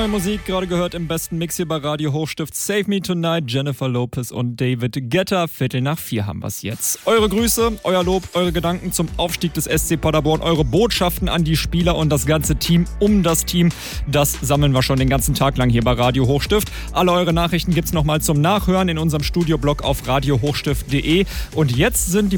neue Musik, gerade gehört im besten Mix hier bei Radio Hochstift. Save Me Tonight, Jennifer Lopez und David Guetta. 3:15 haben wir es jetzt. Eure Grüße, euer Lob, eure Gedanken zum Aufstieg des SC Paderborn, eure Botschaften an die Spieler und das ganze Team um das Team, das sammeln wir schon den ganzen Tag lang hier bei Radio Hochstift. Alle eure Nachrichten gibt's nochmal zum Nachhören in unserem Studioblog auf radiohochstift.de. Und jetzt sind die